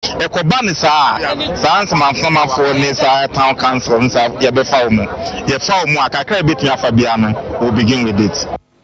Ekobani saa nsama for ne saa town council nsa ye be fa omo akakra betumi afa bia no we'll begin with it.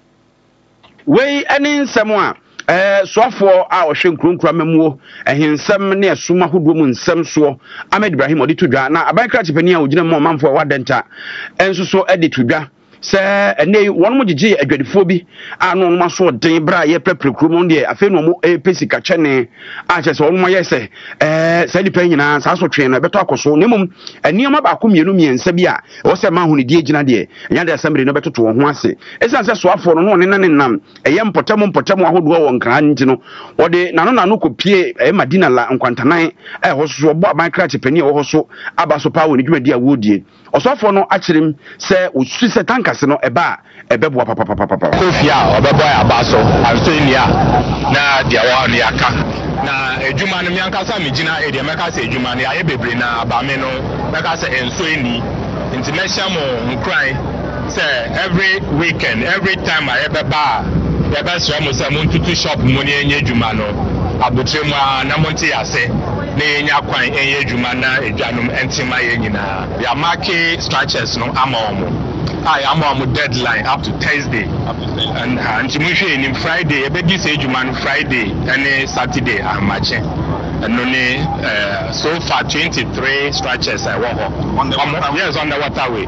We any nsɛm soafo a ohwe nkronkra mamuo ehensɛm ne esuma hodo mu nsɛm so Ahmed Ibrahim odi to dwa na abankra chepani a ogina mu manfo wadenta enso so edi to dwa se ene won mo gigi adwadifo bi ano no maso den bra ye preprekru mo de afi no mo pesika kyene a che se won mo ye se se di pan nyina sa so twen no beto akoso nemum enioma ba ko mienu miensa bi a wo se ma huni die gina de nya de assembly no betoto wo ho ase esan se so afo no ne nam eye mpotam ahodo wo nkran nti no wo de nano kopie Madina la nkwantanan hoso bo abankra chepani wo hoso abaso pa wo ne dwumadi a wodie osofo no akyerem se osu se tankase no eba ebeboa papa kofia obeboa abaso ansenia na dia wa no yaka na edwuma no miankasa megina e de meka se edwuma no aye bebre na abame no meka se enso eni international mo nkran say every weekend every time I ever bar the best one was a montutu shop money enye edwuma no abotremu na monte ase na enya kwan enye edwuma na edwanum entima ye nyina ya market structures no amaomo I am on deadline up to Thursday and Chimushe in Friday ebedi say edwuma no Friday and Saturday I'm matching and only so far 23 structures I walk on the waterway.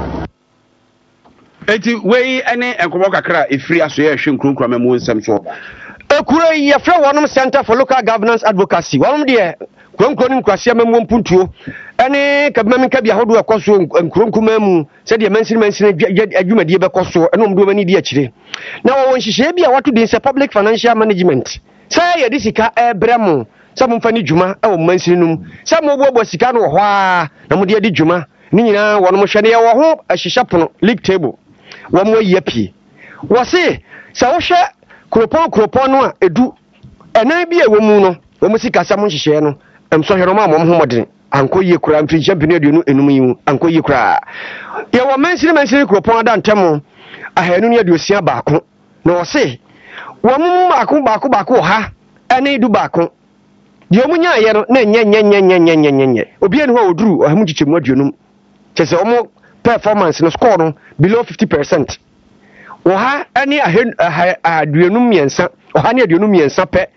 Eti we ene enkomo kakra efiri aso ye hwe nkronkra mamu nsem so ekuro ye fra wonom Center for Local Governance Advocacy wonom de kronkro ni nkwase mamu mpuntuo ene kabamami ka bia hodo ekoso nkronkuma mu se de mansini adwumadie bekoso ene omdo mani di akire na wo nhihye bia wato de se public financial management say ye disika ebremu se mo mfani dwuma e wo mansini num se mo bobo sika no ho a na mo de di dwuma ni nyina wonom hwe ne ye wo ho ahyehya pono league table wamwe yepi wose sa wo hwe kropon no a edu enan bi ewomu no wo sika sam nhihye no emso hero ma mo homodene ankoye kura mfiri champion aduonu enum yi ankoye kura ye wo mansini kropon ada ntemo ahanu ne aduosia baako na wose wo mu baako ha ene du baako de omunya ye no na nye obi enu ho oduru ahamu chichemu aduonum chese omo performance no score no below 50%. Oha ani aduonum miensa oha ni aduonum miensa pe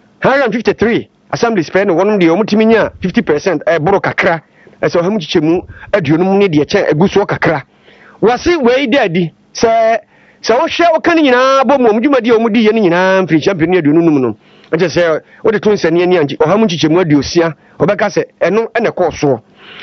153 assembly spend wonum de omutimi nya 50% boro kakra so oha muchichemu aduonum ne de che eguso kakra wase we dadi se wo hwe o kan nyina bo mu omdwumadi omudi ye nyina mfiri champion ne aduonum no nje se wo de tun sane ani anji oha muchichemu aduosia obeka se eno ene koso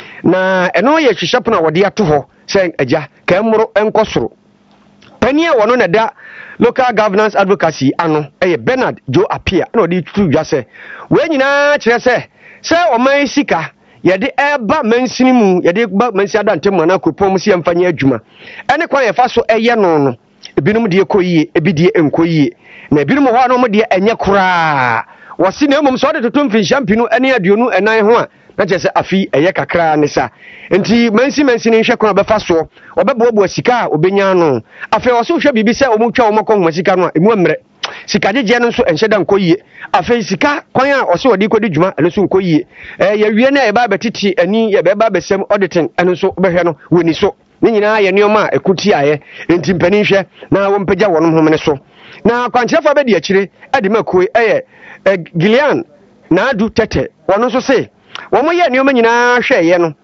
na eno ye hwehwe na wode ato ho se aja ka emro enkosoro pania wono na da Local Governance Advocacy ano Bernard Joe Apia na odi tu dwa se we nyina kire se o man sika ye de eba mansini mu ye de ba mansi adantem na kopom se yemfanya adwuma ene kwa ye fa so eye no ebinum de ekoyie ebidie enkoyie na ebinum ho ano mo de enye kura wose na emom so de totom fin champion ene aduonu enan ho a na chese afi eye kakra ne sa enti mansi ni hwe kono befa so obebobo sika obenya no afi o so hwe bibi se omutwa omakon sika no emu amre sika jeje no so enhye da nkoyie afi sika kwan a o se odi kodi dwuma eno so nkoyie ye wie na ye ba betiti ani ye be ba besem auditing eno so behwe no woni so ni nyina ye neoma ekuti aye enti mpani hwe na wo mpagya wonom homene so na kwankyerefo be de akire ade makoi Gillian na adu tete wono so se womo ye neoma nyina hwe ye no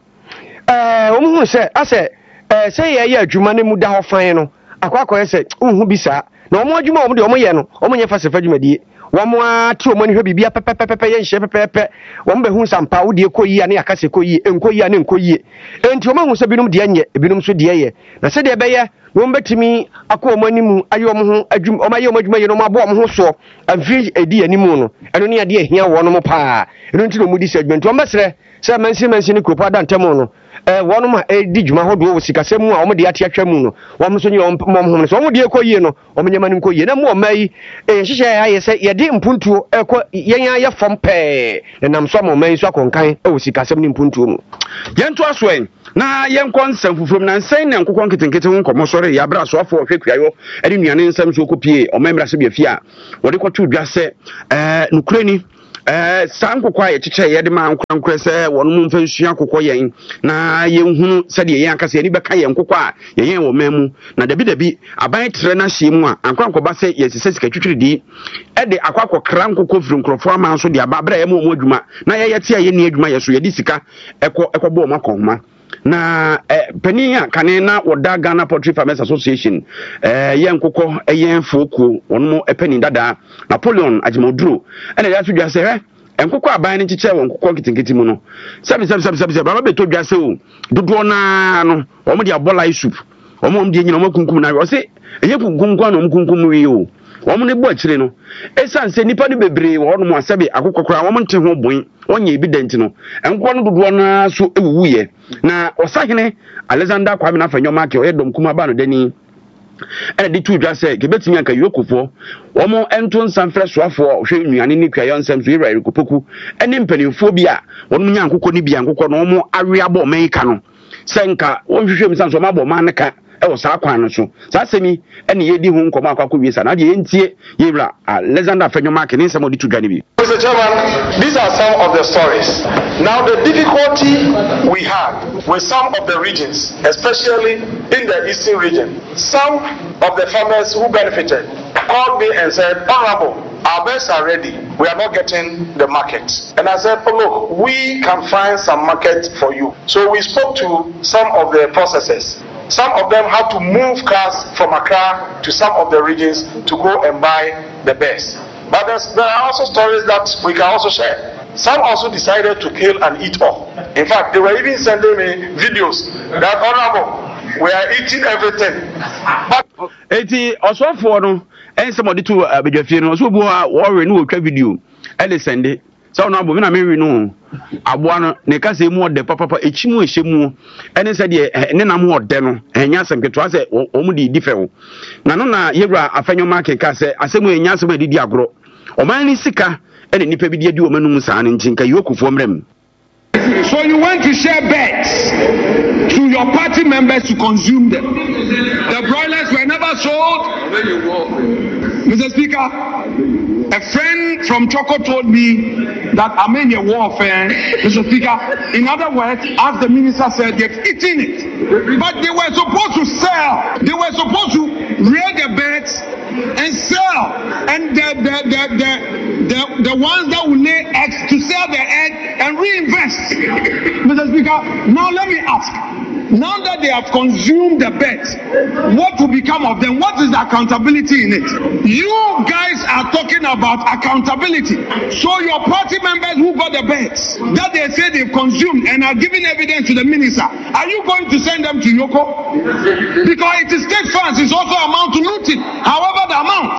womo hu se ase se ye adwuma ne mu da ho fan no akwakoye se unhu bi saa na womo adwuma womo de womo ye no womo nye fa se fa adwumadie womo ati womo ne hwe bibia pepepepe ye nhye pepepe womo be hu sampa wo de ekoyi ane akase koyi enkoyi ane enkoyi enti womo hu se binum de anye binum so de ye na se de be ye womo betimi akọ womo animu ayo womo ho adwum womo ayo womo adwuma ye no mo abo womo ho so amfi edi animu no eno ne ade ahia wo no mo pa eno nti no mu di se adwuma nti womo besre se mansi ni kropa da ntemo no wono ma di dwuma hodo wo sikasemu a omde ate atwa mu no wo so nyi omhom so omde ekoyie no omnyama ni nkoyie na mu omai hihye ya ye se ye di mpuntuo eko yenya ye fom pe nam so omai so akonkan wo sikasemu ni mpuntuo mu yento asoen na yenkon nsam fufrom na nsan na nkokon ketenkete ho nkomo sore ya bra so afo hwekuayo edi nuane nsam so kopie omai mra se bia fia wode koto dwa se nukureni san kokwa ye chiche ye de ma nkwankwa se wono mu mfa nsua kokwa yen na ye nhunu se de ye aka se ni beka ye nkokwa ye yen wo mamu na dabi aban tre na hye mu a ankwankwa ba se ye sese sika twitwiridi e de akwakọ kra nkokwa firi nkrofo ama so de aba bra ye mu adwuma na ye yete ye ni adwuma ye so ye di sika ekọ makọ homa na paniya kane na woda Ghana Poultry Farmers Association ye nkokọ ye foku wono epani dada Napoleon Ajimoduro ene ya tudwa se nkokọ aban ni chiche won nkokọ kitinkiti mu no sabi baba beto dwa se o dodo na no omo de abola soup omo de nyina omo kunkum na o se eye kunkum kwa no omo kunkum wi o omo ne bo akire no esan se nipa ne bebre wo no mo asabe akokokora omo nte ho boin onye evident no nkokọ no dodo na so ewuye na osahene Alexander Kwame na fanyo market o edom kuma ba no dani ene di tu dwa se gebetimi anka yokofo womo ento nsan fresoafo hwe nnuane ni kwayo nsam so ira rikopoku ene mpanimfo bi a wono nya nkokọ ni bia nkokọ no womo awe abo menka no senka wonhwehwe msan so mabo maneka e wo sa kwan no so sa semi ene ye di hu nkoma akwakọ wiesa na de yentie yewra Alexander fanyo market ni nsam odi tu dwa ni bi. Mr. Chairman, these are some of the stories. Now, the difficulty we have with some of the regions, especially in the eastern region, some of the farmers who benefited called me and said, Honorable, our birds are ready. We are not getting the market. And I said, oh, look, we can find some market for you. So we spoke to some of the processors. Some of them had to move cars from Accra to some of the regions to go and buy the birds. But there are also stories that we can also share. Some also decided to kill and eat all. In fact, they were even sending me videos that, Honorable, we are eating everything. But eti osofo no en somebody to abedwafie no so bo a wo we no otwa video ele sende so no abo me na me we no aboa no ne ka se mu ode papa echimu ehemu ene se de ne na mu ode no enya semketo ase o mu di difero na no na yewra afanyo market ka se asemu enya asemu adidi agro o man ni sika ene nipa bi di adi o manum saa ne nchinka yokufo mrem. So you want to share bets to your party members to consume them. The broilers were never sold. Mr. Speaker, a friend from Choco told me that I'm in a warfare, Mr. Speaker. In other words, as the minister said, they've eaten it. But they were supposed to sell. They were supposed to rear the birds and sell. And the ones that will lay eggs to sell their egg and reinvest. Mr. Speaker, now let me ask. Now that they have consumed the birds, what will become of them? What is the accountability in it? You guys are talking about accountability. So your party members who got the birds that they say they've consumed and are giving evidence to the minister, are you going to send them to Yoko? Because it is state funds, it's also amount to looting. However the amount.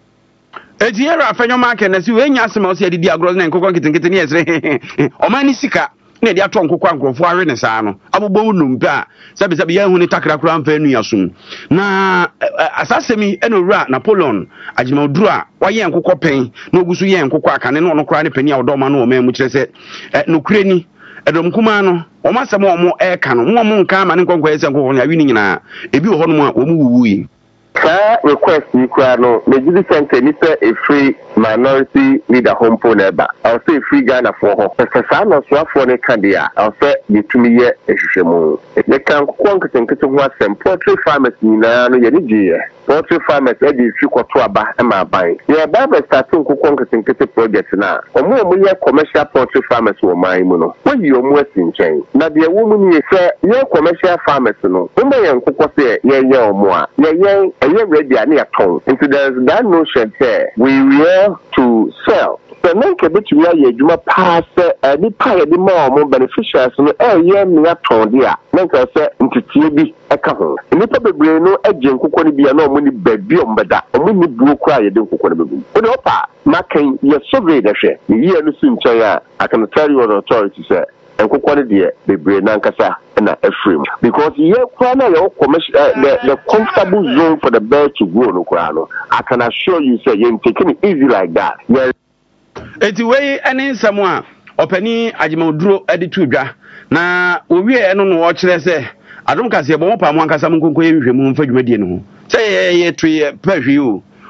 Etiera afenyo market na si we nya asema o se adidi agro na nkokon kitinkiti ne yesre o man ni sika na de ato nkokwa nkrofo awe ne saa no abobbo wunum pa sabe ya hu ni takra kura amfa enu yasum na asasemi enowura Napoleon Ajimoduro a waye nkokọ pen na ogusu ye nkokọ akane no kura ne pani a odoma no o man mu kire se nokure ni edom kuma no o masem o mo eka no mo nka ma ne nkonkọ ese nkokọ na awi ni nyina ebi wo ho no a wo mu wuwuyi ka request ikwa no Nigeria Center ni say a free minority leader home neba I'll say free Ghana for ho pesa no so afọ ne kandia I'll say yetumi ye ehwehwemu ne kan kwanketenkete ho asem poultry farmers ni na no ye ni giye poultry farmers e di fi kwoto aba e ma ban ye ba be start kwanketenkete project na omo ye commercial poultry farmers wo man mu no wo yi omo asinchen na de wo mu ni ye ye commercial farmers no o me ye nkokọ se ye omo a ye ready and aton into that notion there we were to sell so na nke betu ya ye adwuma pass ni pa ye di ma o beneficiaries no ye me aton dia na nke se ntitie bi eka ho ni pa bebre no agye nkokọ ni bia na o ni baby o mbeda o ni buo kura ye de nkokọ ni bebu o de opa makan ye survey da hwe ni ye no sunchen ya akanotari authority say nkokọ ni de bebre na nkasa na Ephraim because ye kwana your commercial the comfortable zone for the bird to grow no kwano I can assure you say you taking it easy like that yeah eti wey ene nsamo a opani Ajimoduro editu dwa na owie eno no wo kire se adom kase bo mo pa mo ankasa mo nkonko ye hwehwemu mfa dwumadie no ho se ye to ye pahwi o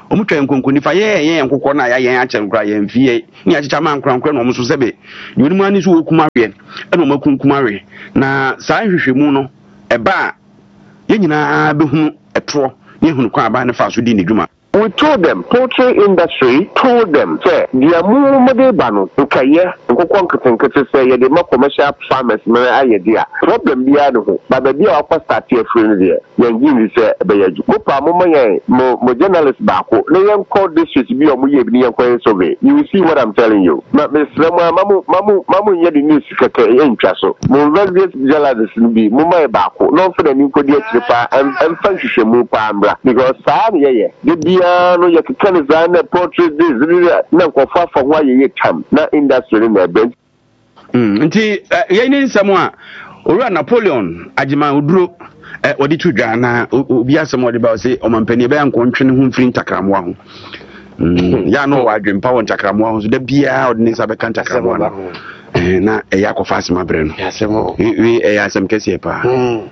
omutwa nkonko nifa ye nkokɔ na ya akyɛ nkra ye mfie ni akyecha ma nkra no omso sebe yoni mu ani so wokumawe ɛna omakunkumawe na saa hwehwemu no ɛba ye nyina behunu ɛtoro ye hunu kwa aba ne fa so di ne dwuma. We told them, poultry industry told them, say, the Amumade Bano, Ukaya, Nkokon say, the more commercial farmers, may idea. Problem beyond who, but the dear upper start here friend there. Young Jimmy say, Bayaju, Mopa Momaya, more journalist Bako, no young called this to be a Muye Quay survey. You will see what I'm telling you. But Miss Mamu, Yadi News, in Chasso, Monvelius journalists will be Mumai Bako, no for the new Kodia and function Mupambra, because Sanya, the no you can design a portrait this no far from why you come na industry in the bench nti yeni nsɛm a owura Napoleon agima oduro odi tu dwa na obi asɛm odi ba say omampani be ankontwe ne ho mfiri ntakramwa ho ya no wa adwempa won ntakramwa ho so da bia odi ne nsa be kan ntakramwa no na eya kofa asɛm abrɛ no asɛm we eya asɛm kɛse pa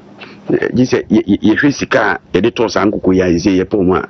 jise ye hwesika ye de to sankoko ya ise ye pom a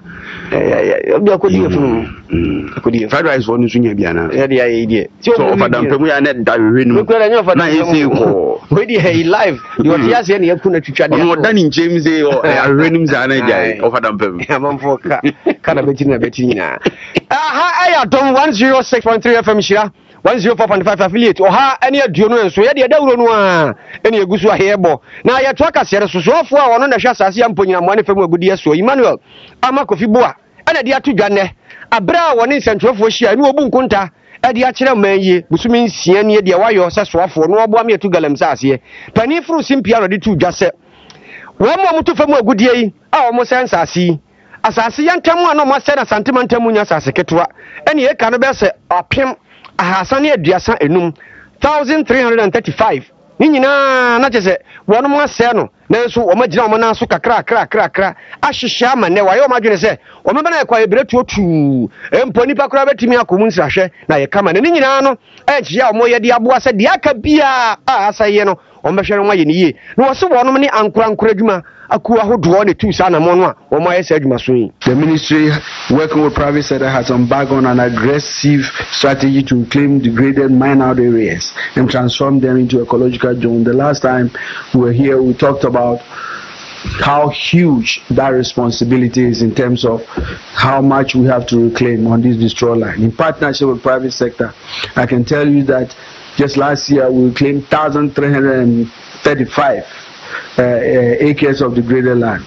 obi akodi efunu akodi fried rice for nsu nya bia na ye de ye die so ofadam pemu ya na da hwenu na ise ko we di hey live you tia se na yakuna twitwa de no da ni njem se o hwenum za na jai ofadam pemu amamfo ka na beti nyina aha aya dom 106.3 FM shira 104.5 affiliate oha ene aduo no enso ye de dawuro no a ene egusu ahebo na ye to akase re sosofo a wono na hwa asase ya mponyina mo ane fam agudi eso Emmanuel Amakofi Boa ene de atudwane abra woni nsentwofo hia ne obu nkunta ade akire manyi busumi nsia ne de wayo se soafo no obo am yetu galamsa ase pani furu simpia no de tudwase wo mo mutu fam agudi yi a wo mo sensa ase asase yantam a no mo se na santimantam nya asase ketwa ene ye ka no be se apem ahasane aduasa enum 1335 ni nyina na chese wono mo ase no nanso wo magina wo na so kakra ahihya amane waye wo madwene se wo meba na ekwa ebretu otu emponi pakura betimi akomu nsrahwe na ye kama ne nyina no ehia wo ye de aboa se de aka bia asaye no wo mbehwe no maye ni ye na wo se wono ne ankura adwuma akuwa hodo ne tu sa na mo no a wo ma ye se adwuma so yi. The ministry working with private sector has embarked on an aggressive strategy to reclaim degraded mine-out areas and transform them into ecological zone. The last time we were here, we talked about how huge that responsibility is in terms of how much we have to reclaim on this destroy line. In partnership with private sector, I can tell you that just last year we reclaimed 1,335 acres of degraded land.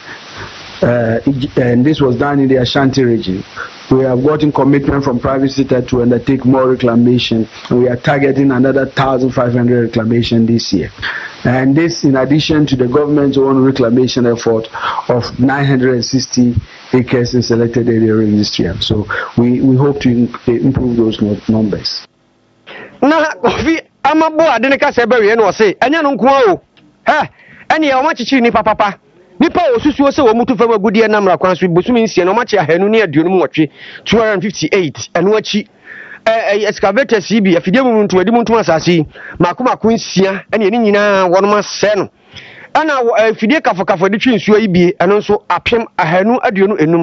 And this was done in the Ashanti region. We have gotten commitment from private sector to undertake more reclamation, and we are targeting another 1,500 reclamation this year. And this in addition to the government's own reclamation effort of 960 acres in selected area registry. So we hope to improve those numbers. Na Kofi amabo ade ne ka se bewe no se enya no nko o ene ya o ma chichi ni papa nipa osusuo se wo mutu fam agudie na mra kwan so bosumi nsie no ma chi ahanu ne aduonu mu wotwe 258 eno achi excavator CB afidie mu ntu adi mu ntu asase makoma nsia ene ni nyina wono ma se no ana afidie kafo de twi nsuo ibie eno nso apem ahanu aduonu enum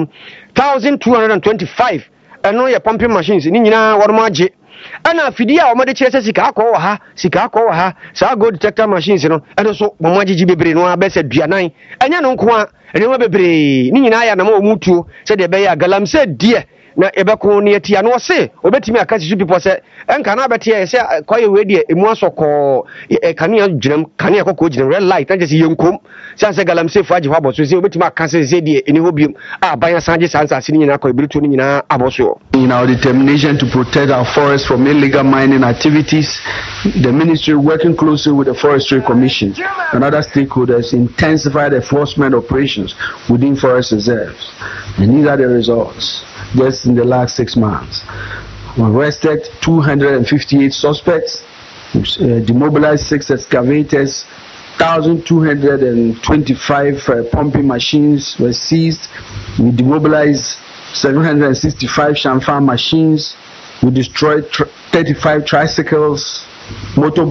1225 eno ye pumping machines ni nyina wono ma age ana afidie a omade kire se sika akọ wa ha sa gold detector machines no eno so mo agigi bebre no abese duanan enya no nko a ene wa bebre ni nyina ya na ma omutuo se de be ya galamse die na ebeko ne atia no se obetimi aka sisu people se enka na bete se kwaye we die emu asoko kanea ginam kanea kokko ginam red light na je se yenkom se galamse fu age hwabo so se obetimi aka se die eni hobium abanya sanje sansa se ni nyina kwa ebirutu ni nyina aboso. In our determination to protect our forests from illegal mining activities, the ministry working closely with the Forestry Commission and other stakeholders intensified enforcement operations within forest reserves. And these are the results. Just in the last 6 months, we arrested 258 suspects, demobilized 6 excavators, 1,225 pumping machines were seized. We demobilized 765 Shamfan machines. We destroyed 35 tricycles.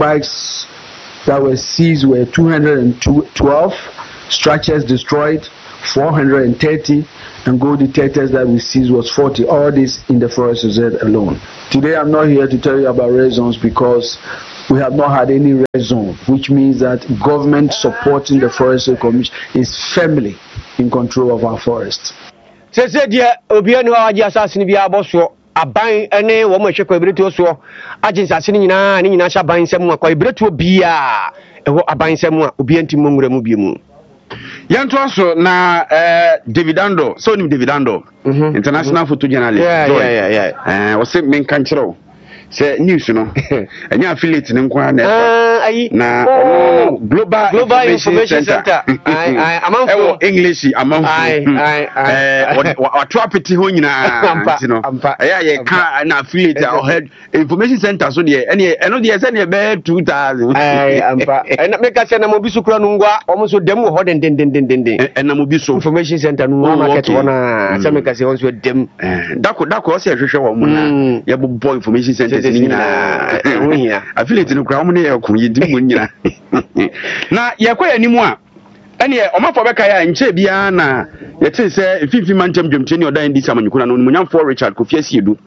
Motorbikes that were seized were 212. Structures destroyed. 430, and gold detectors that we seized was 40. All this in the Forest Reserve alone. Today I'm not here to tell you about red zones because we have not had any red zone, which means that government supporting the Forestry Commission is firmly in control of our forests. Say dear Obiano Aji assassin be aboso aban ene wo mo hwekwa ibreto so agin sasine nyina ni nyina sha ban nsem akwa ibreto bia ewo aban nsem a obi antim monwura mu biemu yanto aso na Davidando so nim Davidando international photo journalist yeah o se men kan kire say news no enya affiliate ne nko na na global information center among English among what apeti ho nyina you know ye kan na affiliate or head information center so de eno de say na be 2000 ampa na make say na mo bisu kura no ngwa omo so dem ho den na mo bisu information center no market wona say make say on so dem dako o say hwehwe wo mo na ye bo information center affiliate no kra mo ne yakun di mo nyina na yakwa animu a ene omafo beka ya nche bia na yete se fifi mantam dwomche ne odan di samanyukuna no munyamfo Richard Kofi Asiedu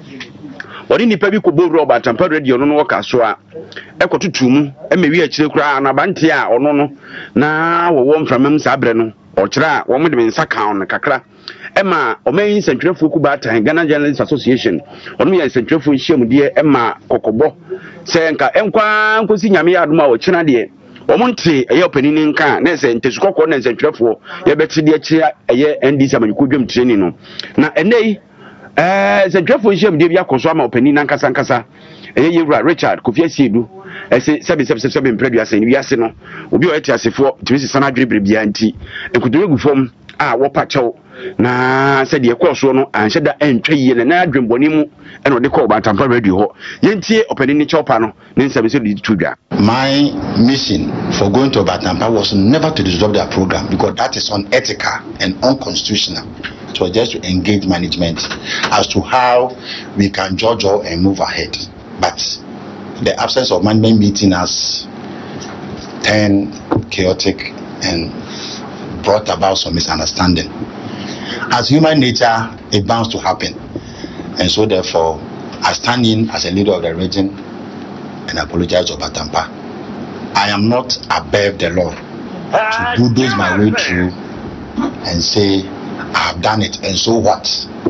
odi nipa bi ko boru oba tampa radio no no ka so a ekotutu mu emewi akire kura na bante a ono no na wo mframam sa abre no o kire a wo mo de nsa kan no kakra Emma Omeyin Centrefo Kubata Ghana Journalists Association onu ya Centrefo Nhyiamudie Emma Kokobo se nka enkwa nkosi nyame ya adoma wo kina de omonte eye opanini nka na se ntesukoko na Centrefo ye beti de akira eye NDC amanyuko dwam training no na enei Centrefo Nhyiamudie bi akoso ama opanini nkasa eye yewura Richard Kofi Asiedu ese sebe mpreduase ni wiase no obi o eti asefo timisi sana dwebere bia anti enkudowe gufom a wo pacho na said ye kwaso no anhye da entwe ye na adwemboni mu eno de call Batampa radio ho yentie openi ni chopa no ne nsabe se di tudwa. My mission for going to Batampa was never to dissolve their program because that is unethical and unconstitutional. It was just to engage management as to how we can judge or and move ahead. But the absence of management meeting has turned chaotic and brought about some misunderstanding. As human nature, it bound to happen. And so therefore, I stand in as a leader of the region and apologize to Batampa. I am not above the law to bulldoze my way through and say, I have done it, and so what?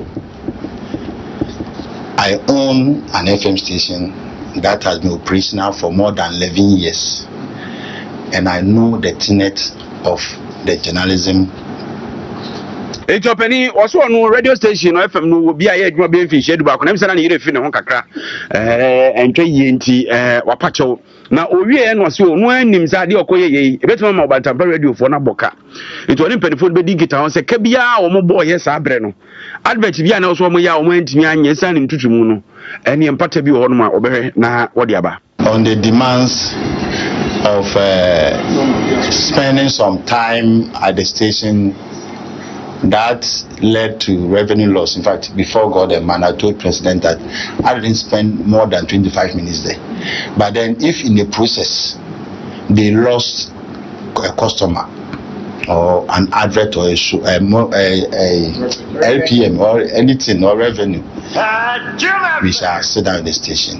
I own an FM station that has been operational for more than 11 years. And I know the tenet of the journalism. Etopeni also on radio station FM no obi aye adwuma be mfi shedu ba ko na msana ne yire fi ne ho kakra entwe yenti wapacho na owie no se onu anim sa de okoye ye ebetuma ma Batampa radio fo na boka eto oni mpedifo be digita on se ka bia o mo bo ye sa abre no advert bia na so mo ya o mo antimi anye sa ne ntutumu no ene empata bi ho no ma obehwe na wode aba on the demands of spending some time at the station. That led to revenue loss. In fact, before God and man, I told President that I didn't spend more than 25 minutes there. But then if in the process they lost a customer or an advert or a LPM or anything or revenue, we shall sit down at the station.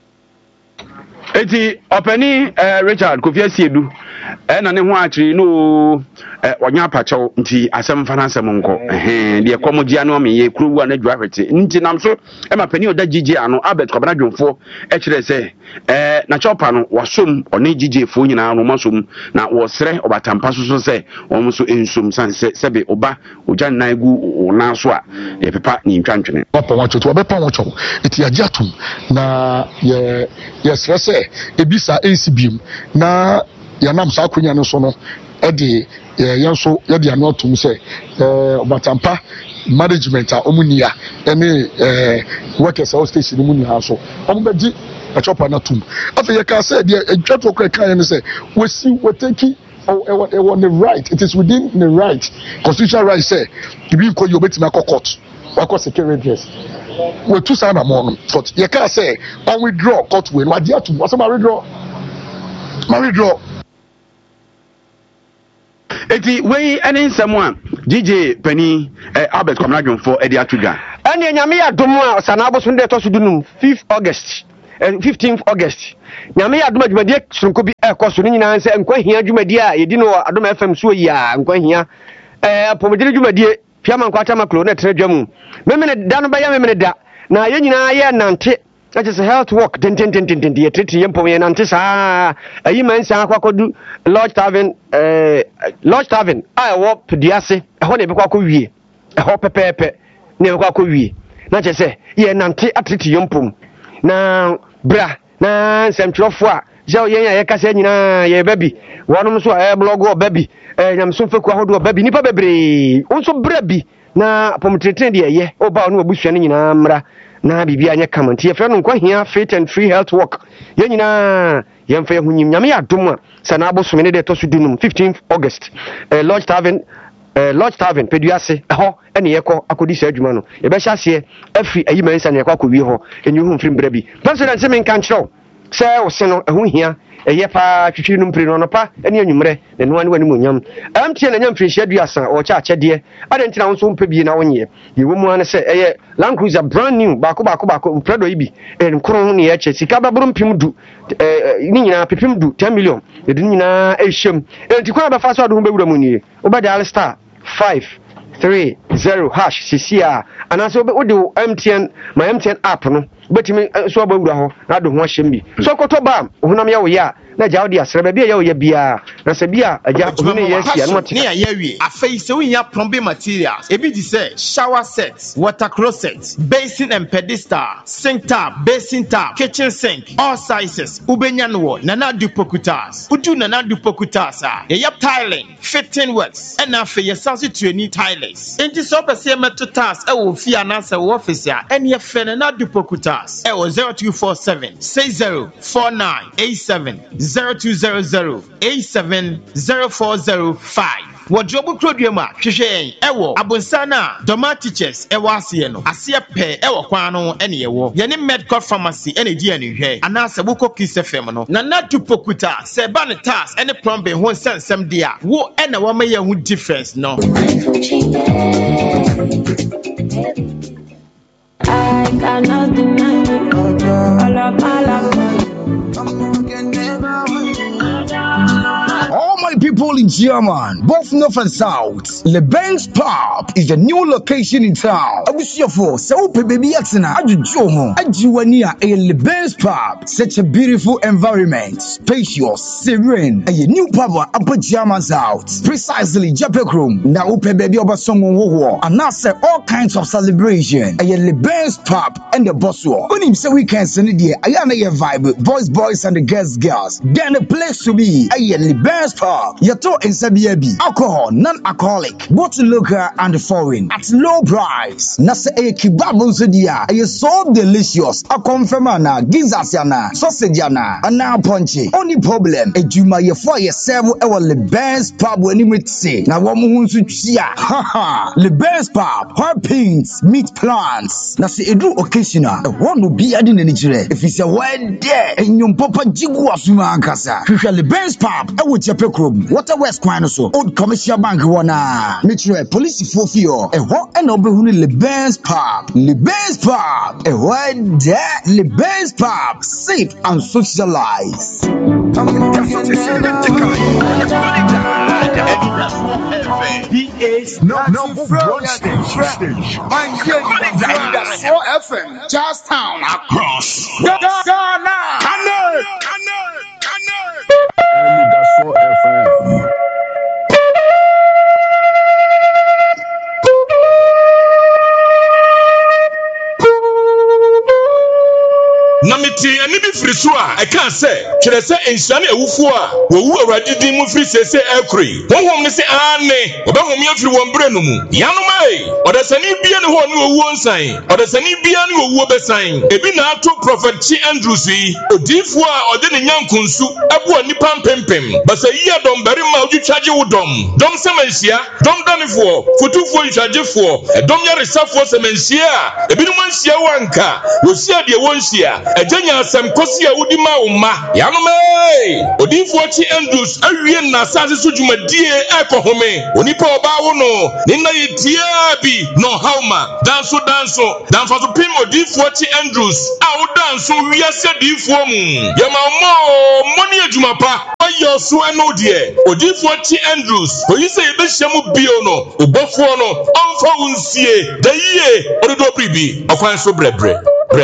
Eti openi Richard Kofi Asiedu na ne ho akiri no onya pacho nti asem fa na asem nko de komogia no me ye kuruwa na dwa hwete nti nam so e ma pani oda gigi ano Albert Kwabena Dwomfo e kire se na chopa no wasom one gigi fo nyina no masom na wo sere Batampa so se wo so ensum san sebe oba ojan na egu na so a ye pepa ni ntwantwene papa wacho to obepa wacho eti agiatum na ye sere se ebisa NCBM na yanam sa akunya no so no ede yanso yede ano atum se Batampa management a omunia ene workers house station omunia so ombeji a chopa na tum afa ye ka say de adwato kra kan ne say we take on the right. It is within the right constitutional right say be ko you betima court wa security dress we two sound among but you can say on withdraw court we no dia tum so ma withdraw eti wey ene nsem a DJ Penny Albert Kwamna for Eddie Atuga. And Yami Adoma Sanabo Sunday to Sudunum 5th August. 15th August. Nyame adoma dwumadie sonko bi ekoso ni nyina nse enkwa hia dwumadie a yedi no adoma FM so yi a enkwa hia pomodire dwumadie piama nkwata maklo na tredwam memene da no baya memene da na ye nyina ye nante that is health work ten ye triti ye pom ye nante saa ayi mansa akwakodu Lodge Tavern a wo pediase eho na be kwakọ wie eho pepepe na be kwakọ wie na chese ye nante atriti ye pom na bra na semtrofo a je yen ya kasa nyina ye baby wonom so blog o baby nyamso feku ahodo baby nipa bebre onso bra bi na pomtreten de ye oba no abusua ne nyina mra na bibia anya kamanti ye fra no nkwa hia fit and free health work ye nyina ye mfa hunyim nyame adom a sana abosome ne de to so dunum 15th August Lodge Tavern peduase ho ene ye kọ akodi sa adwuma no ye be hya se afi ayi mansa ne kwa kowi ho enyu hu mfiri mbra bi president se men kan kyerɛw se wo se no ehu hia eye pa twitwi no mpiri no pa ene anwumre ne no ani wani monyam amtie na nyam firi hya duasa o kya akyɛde adentina wo so mpa bi na wonye ye wo mu ane se eye Land Cruiser brand new bako prado ibi nkron ne ye kye sika baburu mpim du ni nyina pepim du 10 million ye du nyina ehyem enti kwa ba fa so ado ho bewura mu nie obadial star 530 hash CCA anaso ode MTN my MTN app no betimi so abawura ho na do ho ahyem bi so koto ba honam ya wo ya na ja odi asrebe bia ya wo ya bia na se bia aja ohune ya sia no mate ne ya wi afei se wo plumbing materials ebi di say shower sets, water closet, basin and pedestal, sink tap, basin tap, kitchen sink, all sizes ubenya no na dupokutas udu na dupokutas ya tiling, fitting works and afei ya sanse training tilers enti so pese meto tas e wo fi ananse wo office a ene ye fe na dupokutas e wo 0247 604987 0200 870405 Wardrobe Clodiuma, Kishen, Ewo, Abonsana, Doma teachers, Ewa Sieno, Asia Pe, Ewa Quano, any Ewo, Yanim Medical Pharmacy, any DNA, and Nasa Buko Kiss Femino, Nana Tupokuta, Sebanitas, any plumbing, who sent some dear, who and a woman with difference, no. I cannot deny it. All of my love. All my people in German, both north and south, Le Benz Pub is the new location in town. Abusiafo, so baby Yaxana, Ajujomo, Ajuwania, a Le Benz Pub. Such a beautiful environment, spacious, serene, a new pub upper Germans out. Precisely, Japek room. Now, baby over someone who and now say all kinds of celebration. A Le Benz Pub and the boss war. When him say weekends, I am a vibe, boys and the girls. Then the place to be, a Le Benz Pub. Yato and Sabiabi, alcohol, non-alcoholic, both local and foreign, at low price. Nasa a kebab dia, a so delicious, a confirmana, gizasiana, sausageiana, and now punchy. Only problem, a juma ye for yourself, our Le Benz Pub when you would say, now one moon to chia, haha, Le Benz Pub, hot pins, meat plants. Nasa a do occasional, a one will be adding in the if it's a word there, and your papa jigua suma ankasa. Le Benz Pub, I would Japek room, water west quinoso, old commercial bank wana. Metro police for fear, a what and obehuni Le Benz Pub, Le Benz Pub, a word there, Le Benz Pub, safe and socialized. Number one station. FM, Charlestown, across Ghana. That's 4 FM. Namiti ani bi firi so a I can say kyerɛ sɛ enhyirane ewufo a wowu awurade din mu firi sese ekuri honhom ne se ane obɛhom ye firi wɔn brɛ no mu yanom ai ɔdasani bia ne hɔ ne owuo nsan ɔdasani bia ne owuo bɛsan ebi na ato prophet Chi Andrews yi odifo a ɔde ne nyankunsu ɛboa nipa mpem pem basa yia dom berima oju charge wo dom semansia dom danifo fotufo ntwagefo dom yaresafo semansia ebinum ansia wanka wosia de wonsia aganya asem kosi a wodi ma wo ma yanome odifo chi Andrews awie na asase so dwumadie ekohome onipa oba wo no ne na yetia bi no hauma danso danfa so pim odifo chi Andrews a wo danso wiase difo mu yama moni adwuma pa ayo so eno de odifo chi Andrews oyise yebehia mu bio no obofo no onfa wonsie daye ododo pribi akwan so brebre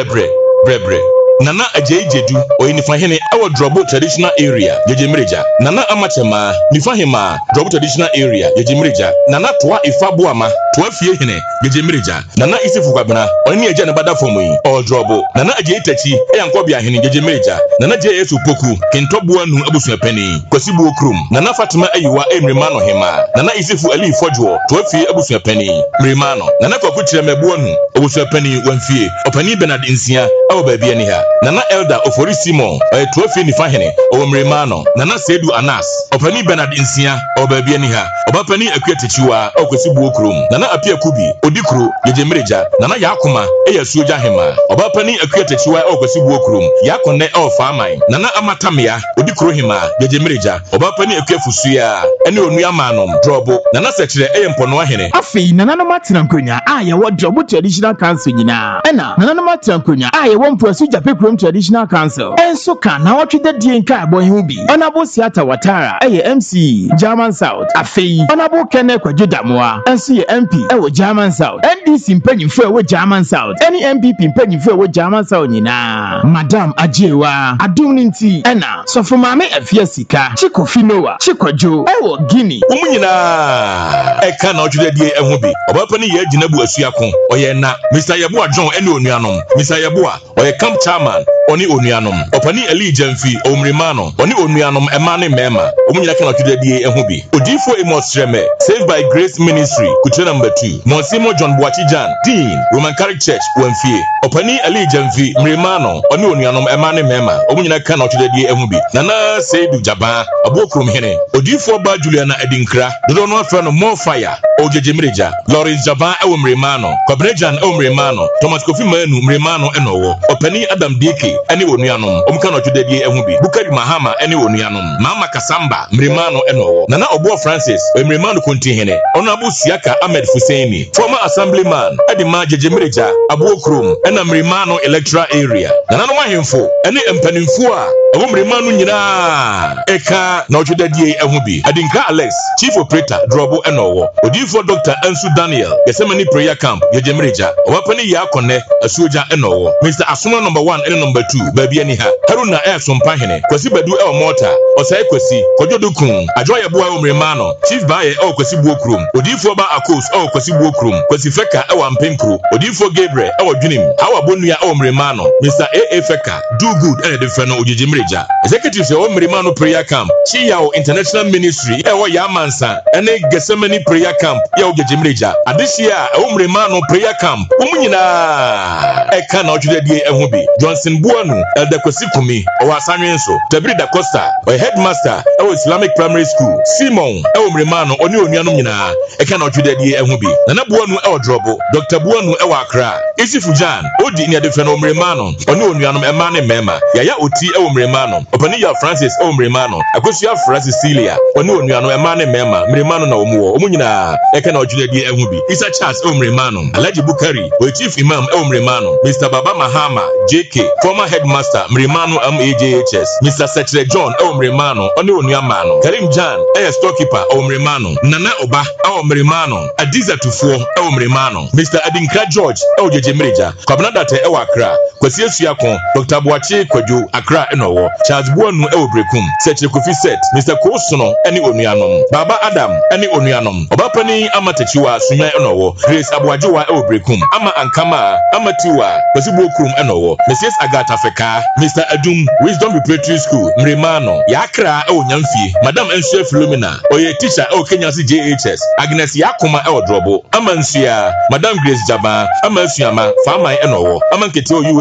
Nana Ajejedu or Nifahene our Drobo traditional area, Yajimreja. Nana Amachema, Nifahema, Drobo traditional area, Yajimreja. Nana Twa Ifabuama, 12 Yehene, Yajimreja. Nana Isifugabana, only a Janabada for me, or Drobo. Nana Ajetachi, Eyankobia Hene, Yajimreja. Nana J.S. Upoku, Kentobuan Abusu Penny, Kosibu Krum. Nana Fatima Ayua, Emrimano Hema. Nana Isifu Ali Fojo, 12 Abusu Penny, Mrimano. Nana Kokucha Mebuanu, Abusu Penny, 1 fee, Opani Benard Insia, our baby anyha. Nana Elder Ofori Simon, 12 Nifahene, or Mrimano, Nana Sedu Anas, Opani Benard Insia, or baby anyha, Obapani Akwetichua, or Kosibu Krum. Nana Apia Kubi, Odikru, Yajimreja, Nana Yakuma, Eya Suja Hema, Obapani Akwetichua, or Kosibu Krum, Yakone or Famai, Nana Amatamia, Odikru Hima, Yajimreja, Obapani Akwefusia, and Uniamanum, Drobo, Nana Setre, Eyam Ponoahene. Afi, Nana Martin Kunya, I what Drobo Traditional Council, Nana Martin Kunya, I won't pursue Japicrum Traditional Council. And so can now watch the DNK boy who be Honorable Siata Watara, MC, German South, Afi, Honorable Kenneth Kwajudamwa, and see MP, German South, NDC in Penny Fair with German South, any MPP in Penny Fair with German South, Madame Ajewa, Aduninti, Anna, so for Mame Fiasika, Chico Finoa, Chico Joe, Guinea, I cannot do the day and will be Obapani Yajinabu Siakon, or Yena, Mr. Yabua John, and Onianum, Mr. Yabua, or a camp chairman, Oni Onianum, Opani Ali Jenfi, Omrimano, Oni Onianum, Emane Mema, Omina cannot do the day and will be Odifo Emostreme, saved by Grace Ministry, Kutra number 2, Monsimo John Boachijan, Dean, Roman Catholic Church, Wenfie, Opani Ali Jenfi, Mrimano, Oni Onianum, Emane Mema, Omina cannot do the day and will be Nana Seidu Jaba, Abokrum Hene, Odifo Ba Juliana Edinkra, Dono Friend more fire, Oje Jimreja, Lawrence Jaba, Mrimano, Cobrejan, Mrimano, Thomas Kofi Manu, Mrimano, Enowo, Opani Adam Diki, any Onianum, Omkano to the day and will be Bukari Mahama, any Onianum, Mama Kasamba, Mrimano, Enowo, Nana Obo Francis, Mrimano Kuntihene, Onabu Siaka Ahmed Fuseni, former assemblyman, Edima Jimreja, Abokrum, and Mrimano electoral area. Nana Mahimfo, any Empanifua, Mrimano Nina, Eka, not to the day and will be Adinka Alex, Chief Operator, Drobo Enowo, Odifo Dr. Ensu Daniel, Gethsemane Prayer Camp, Yajimreja, Wapani Yakone, Asuja Enowo, Mr. Asuma number 1 and number 2, Baby Aniha, Haruna F. Sompahene, Kwasibedu El Mota, Osai Kwasi, Kojodukun, Ajoya Bua Mrimano, Chief Baye El Kwasibukrum, Odifo Ba Akos El Kwasibukrum, Kwasifeka El Ampenkru, Odifo Gabriel El Junim, Awa Bonuya El Mrimano, Mr. A. Feka, Do Good and the Feno Ujimreja, Executives El Mrimano Prayer Camp, Chiyao International Ministry, El Yamansa, and a Gethsemane Prayer Camp, El Jimreja, and this year El Mrimano Prayer Camp, Umina, Eka na ojude die ehubi Johnson Buanu Elder Kosikumi Owasanyenso Tabrida Costa or headmaster Islamic Primary School Simon Mrimano oni onuanum nyina Eka na ojude die ehubi Nana Buanu Drobo Dr. Buanu Accra Isifujan Odi ni adefe na Mrimano oni onuanum emane mema Yaya Oti Mrimano Opani ya Francis Mrimano Akosu ya Francis Celia oni onuanum emane mema Mrimano na omuo omunyina Eka na ojude die ehubi Isa Charles Mrimano Alhaji Bukari Chief Imam Mrimano Mr. Baba Mahama, JK, former headmaster, Mrimano MAJHS, Mr. Secretary John, Mrimano, Oni Onyamano, Karim Jan, storekeeper, Mrimano, Nana Oba, Mrimano, Adiza Tufo, Mrimano, Mr. Adinka George, Jemreja, Kabnadate Accra, Kwesi Siakon, Dr. Boachi Kwaju, Accra Enowo, Charles Buanu Brekum, Secretary Kofi Set, Mr. Kosono, Any Onyanum, Baba Adam, Any Onyanum, Obapani Amatechiwa, Sunya Enowo, Grace Abuajiwa Brekum, Ama Ankama, Amatiwa, Kwasibukrum Enowo, Mrs. Agatha Feka, Mr. Adum, Wisdom Preparatory School, Mrimano, Yakra Nyamfi, Madam Enche Flumina, Oye teacher Kenyasi JHS, Agnes Yakuma Drobo, Amansia, Madam Grace Jaba, Amansiama, Fama Enowo, Amanketio USA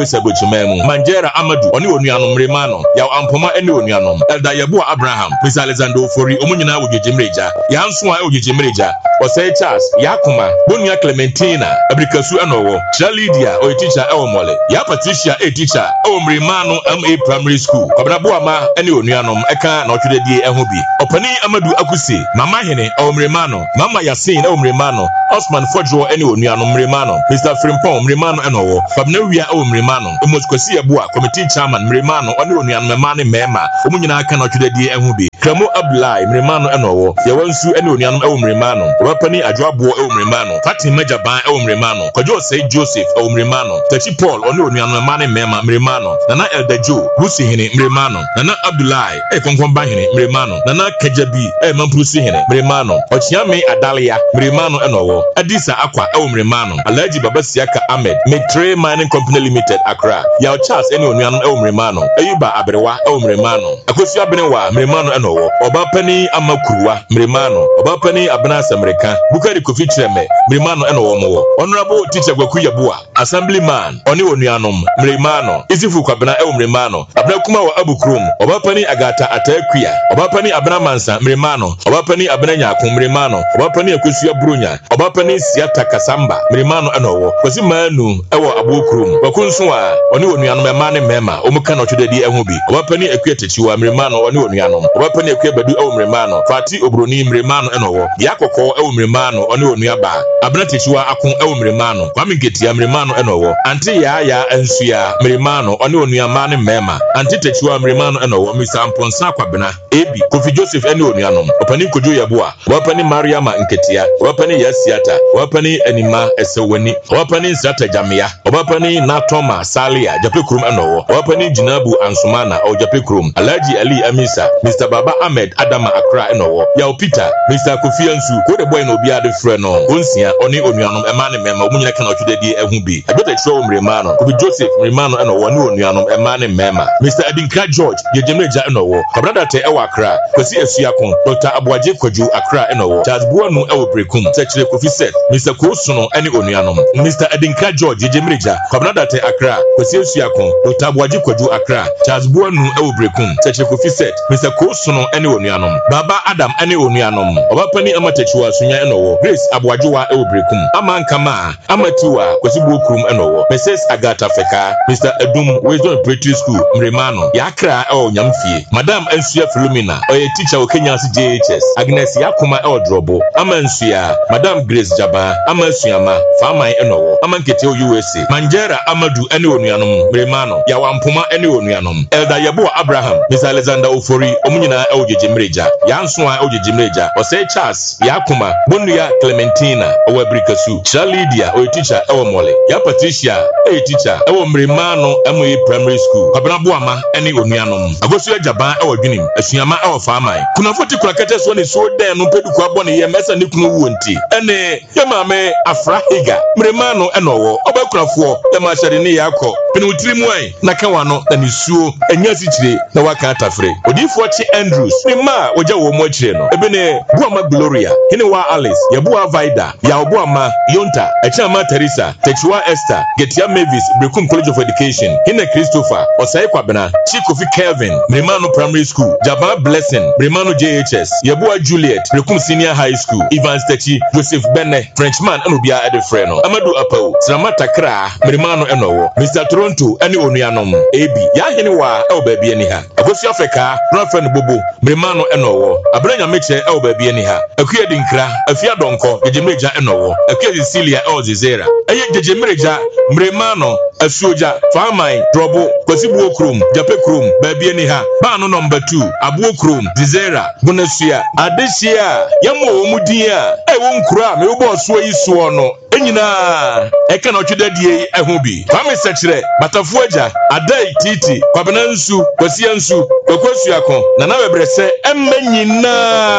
Kasa Bochimemu, Manjera Amadu, Oni Oniano Mremano, Yaw Ampoma Eni Oniano, Elda Yabu Abraham, Miss Alexander Fori, Omunina Ujimreja, Yansua Ujimreja, Osei Charles, Yakuma, Bunya Clementina, Abrikasu Anowo, Shalidia, or teacher Elmole, Ya Patricia, a teacher, Mremano, MA Primary School, Obrabuama, Eni Onianum, Eka, Notre Dame, Ehobi, Opani Amadu Akusi, Mama Hene, Mremano, Mama Yasin, Mremano, Osman Fodro, Eni Onianum Mremano, Mr. Frimpong, Mremano Enowo, Fabnewia, Mremano, Moskosia Bua, Committee Chairman, Mremano, Onian Memani Mema, Omunina cannot Notre Dame, Ehobi, Kramo Abdulai, Mremano Enowo, Yawansu, Eni Onianum Mremano, Wapani Ajwabu, Mremano, Fati Mejaban, Mremano, Kajo say Joseph, Mremano, Tachi Paul, Onian Memani Mema, Mremano, Nana Eldejo, Lucy Hene, Mremano, Nana Abdulai, Konkombahine, Mremano, Nana Kejabi, Mampusi Hene, Mremano, Ochiame Adalia, Mremano Enowo, Adisa Aqua, Mremano, Alaji Babasiaka Ahmed, Metre Mining Company Limited, Accra, Yao Charles, Onian Mremano, Ayuba Abrewa, Mremano, Akosia Benewa, Mremano Enowo, Obapani Amakurwa, Mremano, Obapani Abnas America, Bukari Kofi Cheme, Mremano Enowo, Honorable Teacher Gwakuya Bua, Assemblyman, Oni Onianum, Mremano, Isifu Kwabena Mremano, Abrakuma wa Abu Krum, Obapani Agata Ataekuya, Obapani Abramansa, Mremano, Obapani Abnanya Mremano, Obapani Akusia Brunya, Obapani Siata Kasamba, Mremano Enowo, Kwasi Manu, Ewa Abu Krum, Wakunswa, Oni Onianum Emane Mema, Omukano Tudedi Ehubi, Obapani Ekwete Chiwa, Mremano, Oni Onianum, Obapani Ekwebedu Mremano, Fati Obroni Mremano Enowo, Yakoko Mremano, Oni Oniaba, Abnati Chiwa Akun Mremano, Kwamingeti Mremano Enowo, Anti ya Ensuya, Mremano, Oni Oniamane Mema, Anti Techiwa Mremano Enowo, Mr. Amponsa Kwabena, Ebi, Kofi Joseph Eni Onianum, Opani Kojo Yabua, Wapani Mariama Nketia, Wapani Yasiata, Wapani Enima Eseweni, Wapani Sata Jamia, Wapani Natoma Salia, Japekrum Enowo, Wapani Jinabu Ansumana, or Japekrum, Alaji Ali Amisa, Mr. Baba Ahmed Adama Accra Enowo, Yao Peter, Mr. Kofi Ansu, Kode Boy no Biade Freno, Unsia, Oni Onianum, Emane Mema, Munya cannot today Ehubi, I better show Mremano, Kofi Joseph, Mremano Enowo, Onianum, Emane Mema, Mr. Edinka George, Yejemeja Enowo, Kabrada Te Ewa Accra, Kwasi Esuakon, Dr. Abuaje Kwaju Accra Enowo, Charles Buanu Ewo Brekum, Secretary Kofi Set, Mr. Kosuno, Eni Onianum, Mr. Edinka George, Yejemeja, Kabrada Te Accra, Kwasi Esuakon, Dr. Abuaje Kwaju Accra, Charles Buanu Ewo Brekum, Secretary Kofi Set, Mr. Kosuno, Eni Onianum, Baba Adam Eni Onianum, Obapani Amatechuwa Sunya Enowo, Grace Abuajuwa Ewo Brekum, Amankama, Amatiwa, Kwasi Bukrum Enowo, Mrs. Agatha Feka, Mr. Edum, Wisdom British School, Mremano, Yakra Ewo Nyamfie, Madam Ensuya Philomena, Oye Teacher Kenyans JHS, Agnes Yakuma Ewo Drobo, Amansuya, Madam Grace Jaba, Amansuyama, Fama Enowo, Amankete USA, Manjera Amadu Eni Onianum, Mremano, Yawampuma Eni Onianum, Elda Yabu Abraham, Mr. Alexander Ofori, Omunina Ewo Jimreja, Yansua Ewo Jimreja, Osei Charles, Yakuma, Bunya Clementina, Owe Brikasu, Shalidia, Oye Teacher Ewo Mole, Ya Patricia, a teacher, Ewo Mremano, MA Primary School, Abrabuama Eni Onianum, Agosu Jaban Ewo Guinim, Esuyama Ewo Famai, Kunafoti Krakates one is so there, no Pedu Kwaboni, Yemesa Nikunu Wunti, Ene, Yamame, Afrahiga, Mremano Enowo, Obakrafo, Yamasharini Yako, Penutrimway, Nakawano, and Isu, and Yasichi, the Wakata Free, Odifuachi Andrews, Mima, Oja Womocheno, Ebene, Buama Gloria, Hinewa Alice, Yabua Vida, Yabuama, Yonta, Echama Teresa, Techua Esther, Getia Mavis, Brekum College of Education, Hine Christopher, Osai Kwabena, Chikofi Kelvin, Mremano Primary School, Jabba Blessing, Mremano JHS, Yabua Juliet, Brekum Senior High School, Ivan Stechi, Joseph Benne, Frenchman, Anubia Edefreno, Amadou Apo, Sramata Kra, Mremano Enowo, Mr. Toronto, Eni Onianum, AB, Yahinewa, El Baby Eniha, Agosi Africa, Rafen Bubu, Mremano Enowo, Abranya Meche, El Baby Eniha, Akuya Dinkra, Afia Donko, Jejemeja Enowo, Akuya Cecilia El Zizera, Aye Jejemeja, Mremano, Asuja, Famai, Drobo, Kwasibu Krum, Jape Krum, Baby Eniha, Bano number 2, Abu Krum, Zizera, Bunesia, Adesia, Yamo Mudia, Ewon Kra, Meubo Sway Suono, Enyina, Eka no tweda die ehobi. Kwame Sechere, Batafuaja, Adai Titi, Kwabenansu, Kwasiansu, Kwakosuakon, na na webrese emanyina.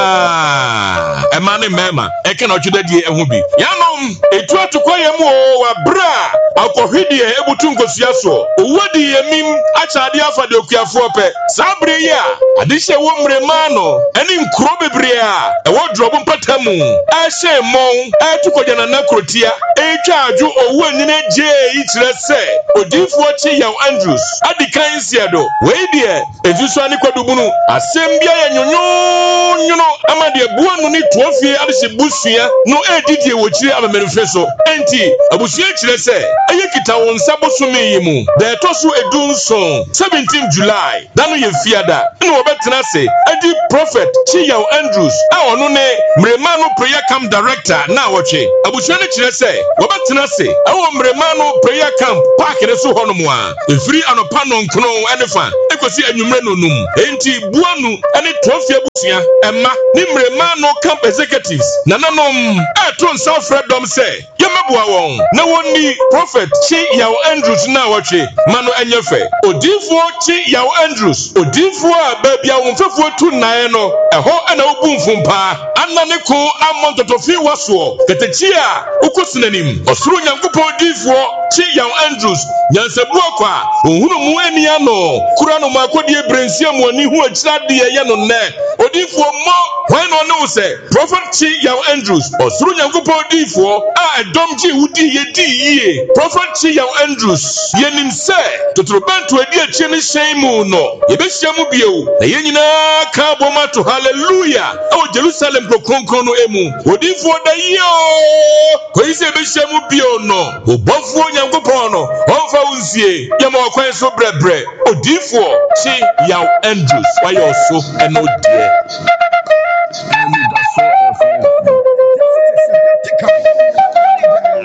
Emane mema, Eka no tweda die ehobi. Yanom, etu atokoyemu wa bra, akohwidie ebutu nkosuaso. Owadi yemim achade afade okuafo pe. Sabre ya, adihye wo mremano, eni nkro bebre a, ewo drobo mpatamu. Ahye mon, etukogya na nakroti busua etwa adwo owu nyine je ikyerɛ sɛ odifoɔ kye yaw Andrews adi kan siado wei de ezusu ani kwadubunu asɛm bia yɛ nyonyo ama de bua no ni toafie ade se busua no edidie wɔ kyire abemerefre so enti abusua kyerɛ sɛ eye kita wɔn nsa bosome yi mu da ɛtɔ so edunson 17 July dano ye fiada na wɔbɛtena se adi prophet kye yaw Andrews a ɔno ne mrema no prayer camp director na wɔtwe abusua ne kyerɛ sɛ wɔbɛtena se ɛwɔ mrema no prayer camp park ne so hɔ no mu a efiri anopa no nkono ɛne fa ekosi anwumre no num enti buanu ɛne toafie abusua ɛma ne mrema no camp executives nananom ɛto nsa frɛ dɔm sɛ yɛmɛboa wɔn na wɔnni prophet kye yaw Andrews na wɔtwe ma no ɛnyɛ fɛ odifoɔ kye yaw Andrews odifoɔ a baabi a wɔn mfɛfoɔ tu nnan no ɛhɔ ɛna obu mfumpa anna ne ko amɔ ntɔtɔfi wasoɔ ketekyi a ukosinanim ɔsoro nyankopɔn odifoɔ kye yaw Andrews nyansabuo kɔ a ohunu mu ani ano kura no makodie brensia mu ani hu akyira de yɛ no nnɛ odifoɔ mmɔ hwan no ne wo sɛ prophet kye yaw Andrews ɔsoro nyankopɔn odifoɔ a ɛdɔm gye wudi yɛdi yie prophet kye yaw Andrews yɛnim sɛ totorobɛnto adi akyire ne hyɛn mu no yɛbɛhyia mu bio na yɛn nyinaa ka bɔma to hallelujah ɛwɔ Jerusalem kronkron no emu odifoɔ da yio koyi sɛ yɛbɛhyia mu bio no ɔbɔfoɔ nyankopɔn no ɔmfa wo nsie yɛma ɔkwan so brɛbrɛ odifoɔ kye yaw Andrews wayɛ ɔso ɛna odiɛ